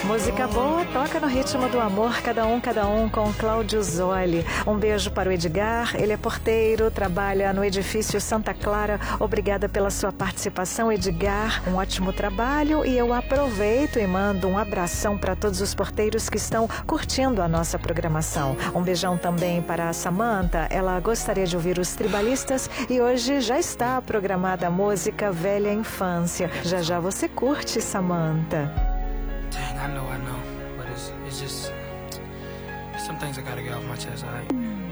Música boa, toca no ritmo do amor, cada um com Cláudio Zoli. Um beijo para o Edgar, ele é porteiro, trabalha no edifício Santa Clara. Obrigada pela sua participação, Edgar. Um ótimo trabalho e eu aproveito e mando um abração para todos os porteiros que estão curtindo a nossa programação. Um beijão também para a Samanta, ela gostaria de ouvir os Tribalistas e hoje já está programada a música Velha Infância. Já já você curte, Samanta. Dang, I know, but it's just some things I gotta get off my chest, alright?